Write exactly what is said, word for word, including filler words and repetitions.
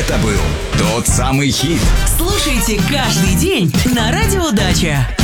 Это был тот самый хит. Слушайте каждый день на Радио Дача.